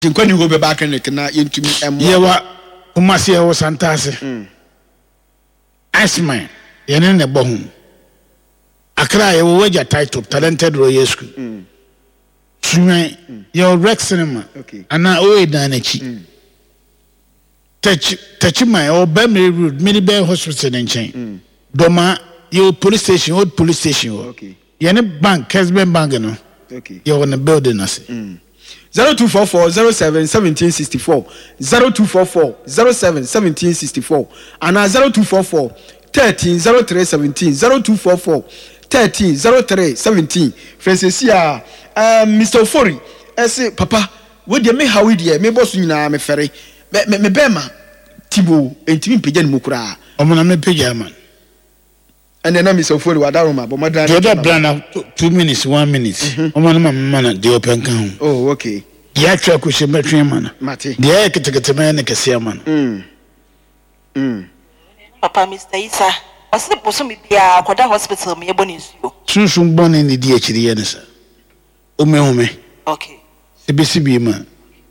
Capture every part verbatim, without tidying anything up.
Jinkoni ho be back ne kana yentumi emo. Yewa umase wo santase. Mm. Iceman, yene ne bo hu. Akra ye wo waja title talented royal school. Mm. Sume mm. Your Rex cinema. Okay. Ana o edanachi. Mm. Touch touch my or Bemry Road, Midbay Hospital in chain. Mm. Doma your police station, old police station. Okay. Yene bank, Kesben Bank no. Okay. You're on the building I say. Mm. zero two four four zero seven seventeen sixty four zero two four four zero seven seventeen sixty four and zero two four four thirteen zero three seventeen zero two four four thirteen zero three seventeen Francis ya um Mister Ofori ese papa we dey me how we dey me boss nyina me fere me me bema tibo entimi pagya ni mukura omo na me pagya man and then Mister Ofori wadaroma but madran the other brand two minutes one minute omo na man dey open kan oh okay ya twa ko she metwe man mate dey ketekete man ne kese man mm mm papa Mister Isa wasi poso mi bia akoda hospital me ebo nsuo sunsun bone ne di akiri ye ne sa o me ho me okay ebesi bi ma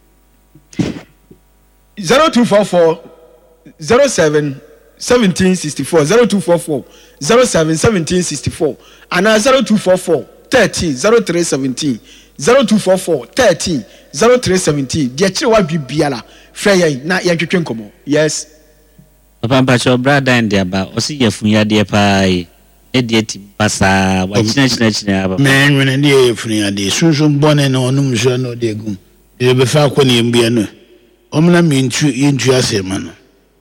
zero two four four zero seven seventeen sixty four zero two four four zero seven seventeen sixty four and zero two four four thirteen zero three seventeen zero two four four thirteen zero three seventeen dia kire wa bibiala frey na ya twetwe nkomo yes papa mpacho brother and dia ba o si yefunya de pai e de ti basa wa china china china ba men when de yefunya de sunsun bone na onum so no de gum e be fa ko ne mbia no omna mi ntu yentu asema no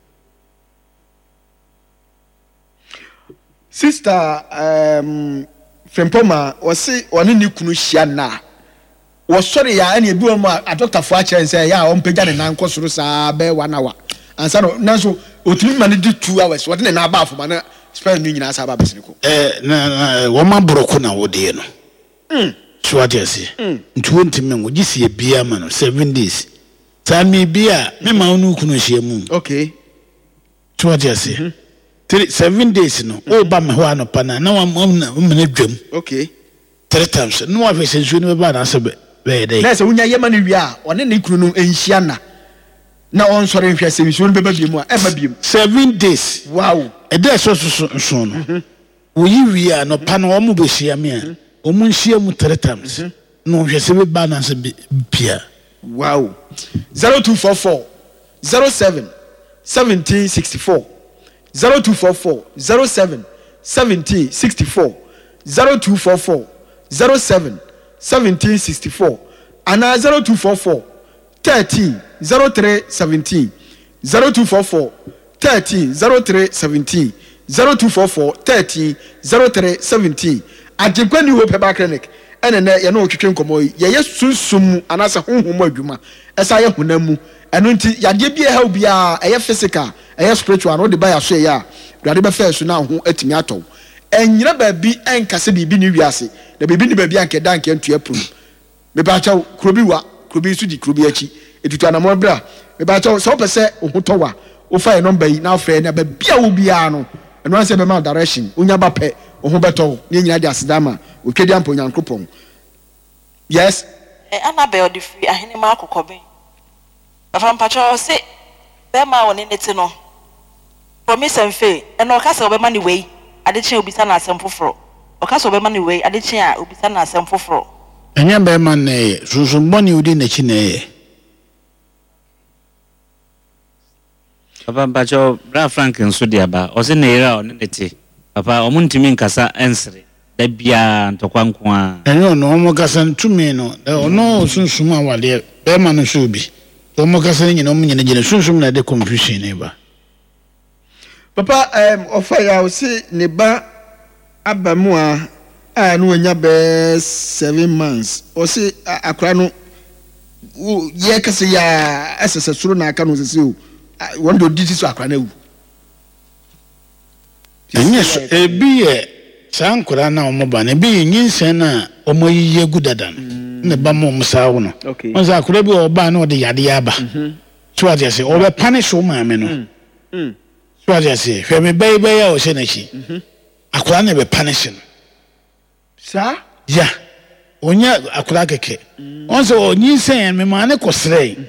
sister um Frempoma wasi wani ni kunu hia na wo sori ya ene bi wo a doctor fo a kire nse ya o mpagya ne nan kosoro saa be one hour ansa no nanso otumi ma ne di two hours wo de na ba afo ma na spend nu nyina saa ba besene ko eh na wo ma broko na wo de no mm so ati ase ntu ntimi ngo gisi e bia ma no seven days tami bia me ma onu kunu hia mu okay so ati ase three seven days no o ba me ho anopa na na wa me dwam okay three times no wa fese nsu no ba na se be be dey na se unya yema ne wi a one ne kunu no enhia na na on sore nhwe se nsu no be ba bi mu a e ba bi mu seven days wow e dey so so nsu no wo yi wi a no pa na wo mu be hia me a o mu nhia mu three times no hwe se be ba na se bia wow zero two four four zero seven seventeen sixty four zero two four four zero seven seventeen sixty four zero two four four zero seven seventeen sixty four and zero two four four thirteen zero three seventeen zero two four four thirteen zero three seventeen zero two four four thirteen zero three seventeen Ajekwani Hope Herbal Clinic ene na ye no twetwe nkomo ye ye sunsum anasa honhom adwuma esa ye honamu eno nti yade bia ha bia eye physical eye spiritual no de ba ya so ye a dwade be fa so na ho atimi ato enyira ba bi enkase bibi ni wiase na bibi ni ba bi anke danke antu apuru me ba chaw krobi wa krobi su di krobi achi etutu anamo bra me ba chaw so pese ohutowa o fa e number yi na afre na ba bia wo bia no eno anse be ma direction onya ba pe ohu beto ni nyina di asidama otwedi ampo nyankopon yes eh Annabel the free ahene ma akokobe afa mpacho se be ma woni neti no promise mfe eno okasa obema ni wei adeche obisa na asem foforo okasa obema ni wei adeche a obisa na asem foforo enya be ma ne sunsun boni udi na chi ne papa mpacho bra Frank nso dia ba o se na ira o ne neti papa o muntimi nkasa ensere da bia ntokwanko a enyo no mo kasa ntumi no ono sunsun awale be ma no so bi to mo kasa nyina mo nyina gine sunsun na de confusion ne ba papa em ofaya o si ne ba abamu a a no anya be seven months o si akra no ye kasa ya asese suru na aka no sese o won do diti so akra na wu enye so ebi ye sankura na omoba na bi nyinsen na omoyiye gudadan ne ba mo msawo no onza akura bi oba na ode yade ya ba so ade se obe punish o ma me no mm so ade se hwe me bai bai ya o se na chi akura na be punish no sa ya onya akura keke on se onyi sen me ma ne kosrɛ